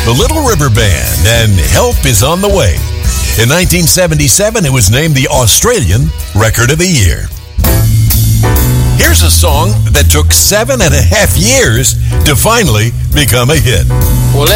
the Little River Band, and Help Is on the Way. In 1977, it was named the Australian Record of the Year. Here's a song that took 7.5 years to finally become a hit. Well,